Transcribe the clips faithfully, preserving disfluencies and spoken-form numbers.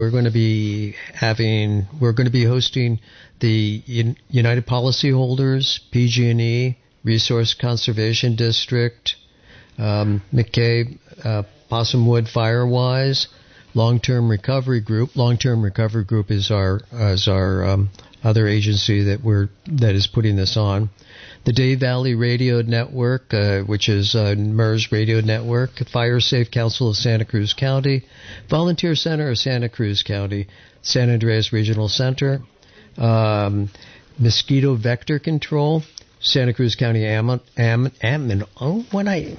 We're going to be having, we're going to be hosting the United Policyholders, P G and E, Resource Conservation District, um, McKay, uh, Possumwood Firewise, Long-Term Recovery Group. Long-Term Recovery Group is our is our um, other agency that we're that is putting this on. The Dave Valley Radio Network, uh, which is uh, M E R S Radio Network, Fire Safe Council of Santa Cruz County, Volunteer Center of Santa Cruz County, San Andreas Regional Center, um, Mosquito Vector Control, Santa Cruz County Am, Am, Am, oh, when I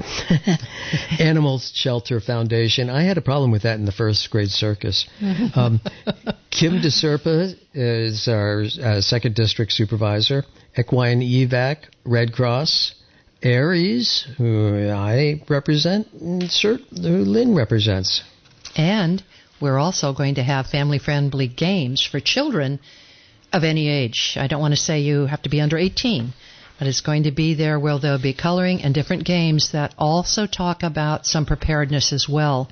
Animal Shelter Foundation. I had a problem with that in the first grade circus. Um, Kim DeSerpa is our uh, second district supervisor. Equine Evac, Red Cross, Aries, who I represent, and Cert, who Lynn represents. And we're also going to have family-friendly games for children of any age. I don't want to say you have to be under eighteen. But it's going to be there where there'll be coloring and different games that also talk about some preparedness as well.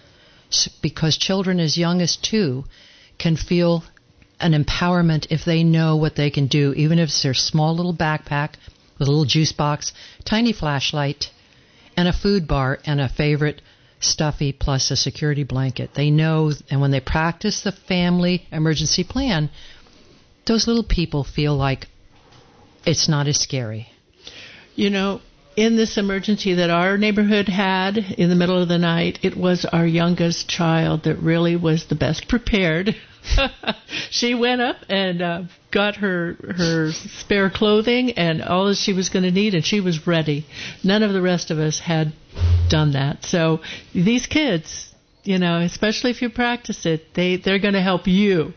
Because children as young as two can feel an empowerment if they know what they can do, even if it's their small little backpack with a little juice box, tiny flashlight, and a food bar and a favorite stuffy plus a security blanket. They know, and when they practice the family emergency plan, those little people feel like it's not as scary. You know, in this emergency that our neighborhood had in the middle of the night, it was our youngest child that really was the best prepared. She went up and uh, got her her spare clothing and all that she was going to need, and she was ready. None of the rest of us had done that. So these kids, you know, especially if you practice it, they, they're going to help you.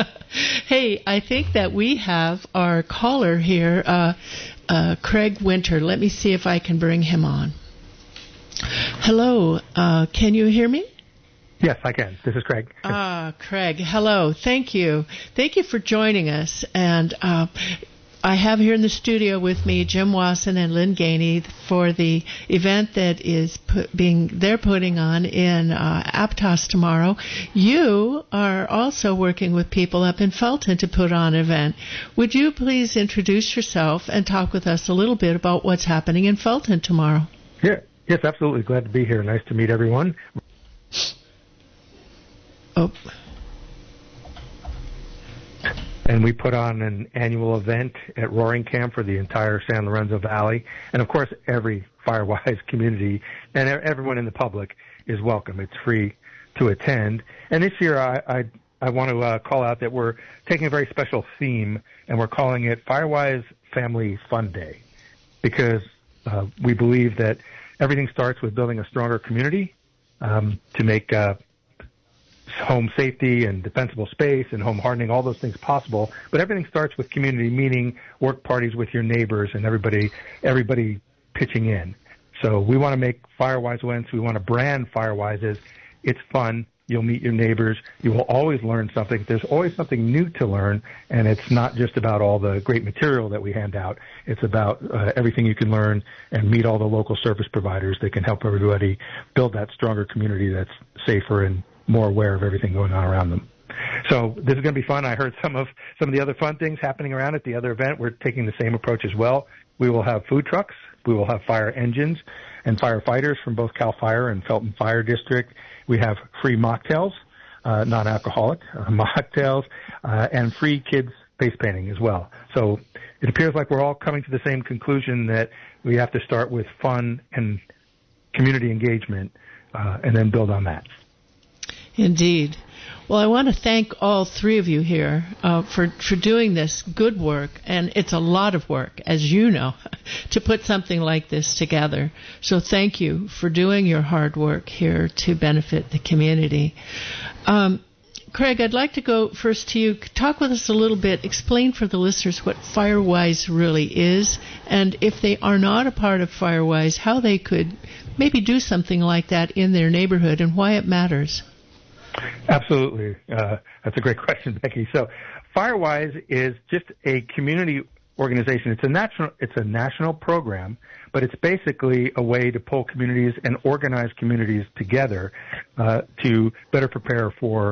Hey, I think that we have our caller here, uh, uh, Craig Winter. Let me see if I can bring him on. Hello, uh, can you hear me? Yes, I can. This is Craig. Ah, uh, Craig, hello. Thank you. Thank you for joining us. And uh, I have here in the studio with me Jim Wasson and Lynn Gainey for the event that is put, being they're putting on in uh, Aptos tomorrow. You are also working with people up in Felton to put on an event. Would you please introduce yourself and talk with us a little bit about what's happening in Felton tomorrow? Yeah, yes, absolutely. Glad to be here. Nice to meet everyone. Oh. And we put on an annual event at Roaring Camp for the entire San Lorenzo Valley. And, of course, every Firewise community and everyone in the public is welcome. It's free to attend. And this year I, I, I want to uh, call out that we're taking a very special theme, and we're calling it Firewise Family Fun Day, because uh, we believe that everything starts with building a stronger community um, to make uh, home safety and defensible space and home hardening, all those things possible. But everything starts with community, meaning work parties with your neighbors and everybody everybody pitching in. So we want to make Firewise events. We want to brand Firewise as it's fun. You'll meet your neighbors. You will always learn something. There's always something new to learn, and it's not just about all the great material that we hand out. It's about uh, everything you can learn and meet all the local service providers that can help everybody build that stronger community that's safer and more aware of everything going on around them. So this is going to be fun. I heard some of some of the other fun things happening around at the other event. We're taking the same approach as well. We will have food trucks. We will have fire engines and firefighters from both CAL FIRE and Felton Fire District. We have free mocktails, uh, non-alcoholic uh, mocktails, uh, and free kids face painting as well. So it appears like we're all coming to the same conclusion that we have to start with fun and community engagement uh, and then build on that. Indeed. Well, I want to thank all three of you here uh, for, for doing this good work, and it's a lot of work, as you know, to put something like this together. So thank you for doing your hard work here to benefit the community. Um, Craig, I'd like to go first to you. Talk with us a little bit. Explain for the listeners what Firewise really is, and if they are not a part of Firewise, how they could maybe do something like that in their neighborhood and why it matters. Absolutely. Uh, that's a great question, Becky. So Firewise is just a community organization. It's a national, it's a national program, but it's basically a way to pull communities and organize communities together uh, to better prepare for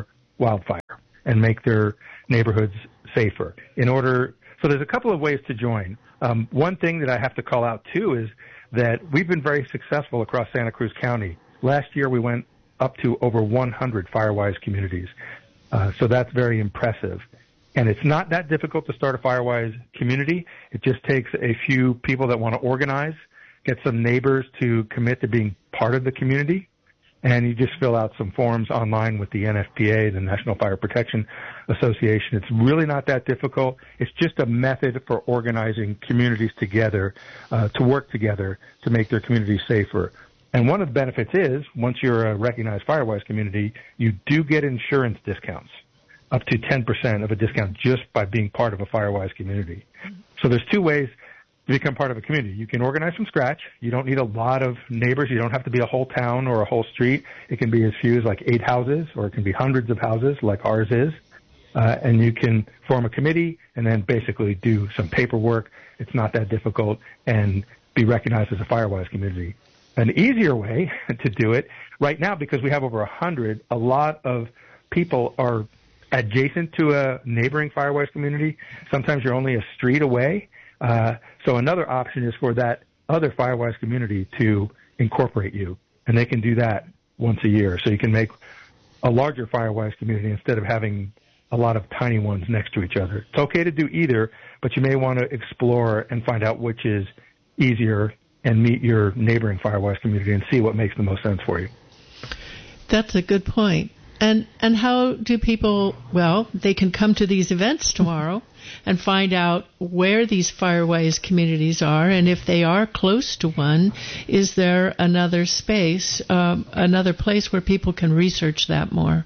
wildfire and make their neighborhoods safer. In order, so there's a couple of ways to join. Um, one thing that I have to call out too is that we've been very successful across Santa Cruz County. Last year we went up to over one hundred Firewise communities. Uh, so that's very impressive. And it's not that difficult to start a Firewise community. It just takes a few people that want to organize, get some neighbors to commit to being part of the community, and you just fill out some forms online with the N F P A, the National Fire Protection Association. It's really not that difficult. It's just a method for organizing communities together, uh, to work together to make their communities safer. And one of the benefits is, once you're a recognized Firewise community, you do get insurance discounts, up to ten percent of a discount just by being part of a Firewise community. So there's two ways to become part of a community. You can organize from scratch. You don't need a lot of neighbors. You don't have to be a whole town or a whole street. It can be as few as like eight houses, or it can be hundreds of houses like ours is. Uh, and you can form a committee and then basically do some paperwork. It's not that difficult, and be recognized as a Firewise community. An easier way to do it right now, because we have over a hundred, a lot of people are adjacent to a neighboring Firewise community. Sometimes you're only a street away. Uh, so another option is for that other Firewise community to incorporate you, and they can do that once a year. So you can make a larger Firewise community instead of having a lot of tiny ones next to each other. It's okay to do either, but you may want to explore and find out which is easier and meet your neighboring Firewise community and see what makes the most sense for you. That's a good point. And and how do people, well, they can come to these events tomorrow and find out where these Firewise communities are, and if they are close to one, is there another space, um, another place where people can research that more?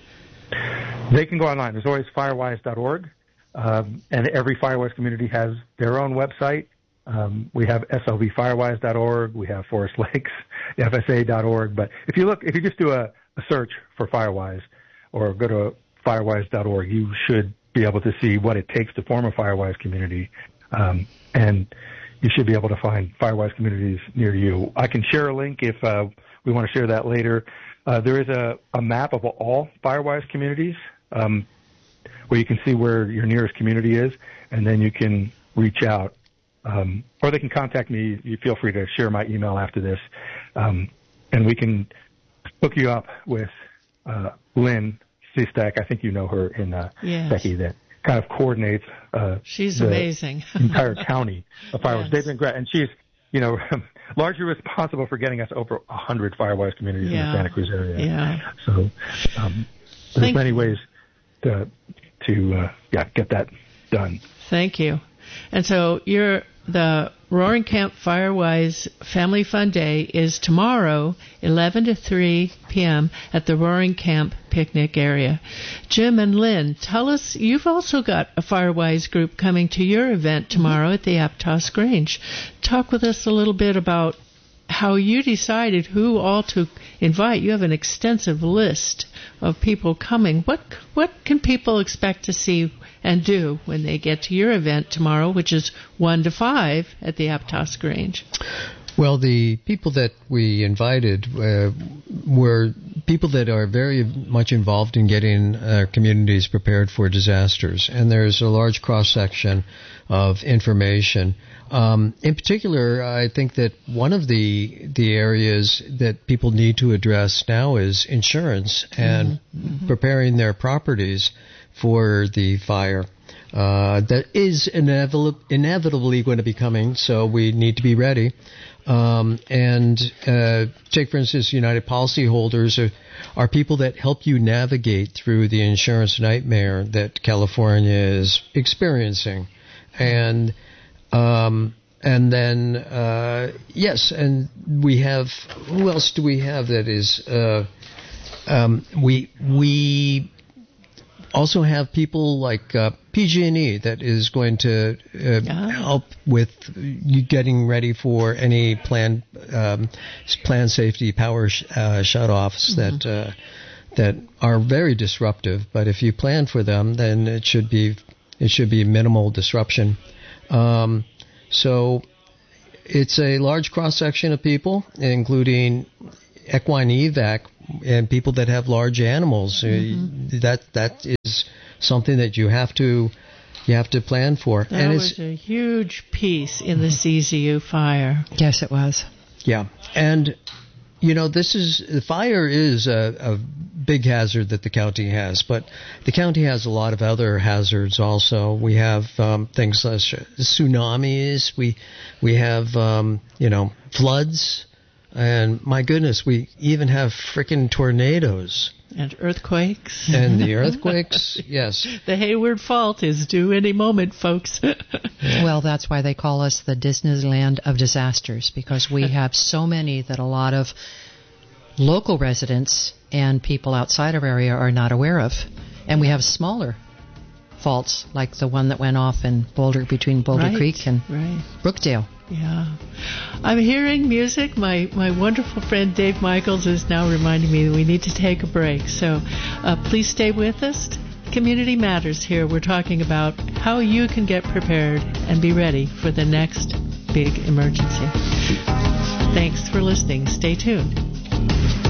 They can go online. There's always firewise dot org, um, and every Firewise community has their own website. Um, we have S L V firewise dot org. We have Forest Lakes F S A dot org. But if you look, if you just do a, a search for Firewise or go to firewise dot org, you should be able to see what it takes to form a Firewise community. Um, and you should be able to find Firewise communities near you. I can share a link if uh, we want to share that later. Uh, there is a, a map of all Firewise communities um, where you can see where your nearest community is, and then you can reach out. Um, or they can contact me. You feel free to share my email after this, um, and we can hook you up with uh, Lynn Sistek. I think you know her in uh, yes. Becky, that kind of coordinates. Uh, she's the amazing. entire county of Firewise. Yes. They've been great, and she's, you know, largely responsible for getting us over a hundred Firewise communities yeah. in the Santa Cruz area. Yeah. So um, there's Thank many you. ways to to uh, yeah get that done. Thank you. And so you're the Roaring Camp Firewise Family Fun Day is tomorrow, eleven to three p.m. at the Roaring Camp picnic area. Jim and Lynn, tell us, you've also got a Firewise group coming to your event tomorrow at the Aptos Grange. Talk with us a little bit about how you decided who all to invite. You have an extensive list of people coming. What what can people expect to see and do when they get to your event tomorrow, which is one to five at the Aptos Grange? Well, the people that we invited uh, were people that are very much involved in getting uh, communities prepared for disasters, and there's a large cross-section of information. Um, in particular, I think that one of the the areas that people need to address now is insurance and mm-hmm. preparing their properties for the fire. Uh, that is inevitably, inevitably going to be coming, so we need to be ready. Um, and uh, take, for instance, United Policyholders are, are people that help you navigate through the insurance nightmare that California is experiencing. And um, and then, uh, yes, and we have, who else do we have that is, uh, um, we we... also have people like uh, P G and E that is going to uh, yeah. help with you getting ready for any planned um, plan safety power sh- uh, shutoffs mm-hmm. that uh, that are very disruptive. But if you plan for them, then it should be it should be minimal disruption. Um, so it's a large cross section of people, including equine evac and people that have large animals. Mm-hmm. Uh, that that is something that you have to you have to plan for. That and was a huge piece in the C Z U fire. Yes, it was. Yeah, and you know, this is the fire is a, a big hazard that the county has, but the county has a lot of other hazards also. We have um, things like tsunamis. We we have um, you know floods, and my goodness, we even have frickin' tornadoes and earthquakes. And the earthquakes, yes. The Hayward Fault is due any moment, folks. Well, that's why they call us the Disneyland of disasters, because we have so many that a lot of local residents and people outside our area are not aware of. And we have smaller faults, like the one that went off in Boulder, between Boulder right, Creek and right. Brookdale. Yeah. I'm hearing music. My my wonderful friend Dave Michaels is now reminding me that we need to take a break. So uh, please stay with us. Community Matters here. We're talking about how you can get prepared and be ready for the next big emergency. Thanks for listening. Stay tuned.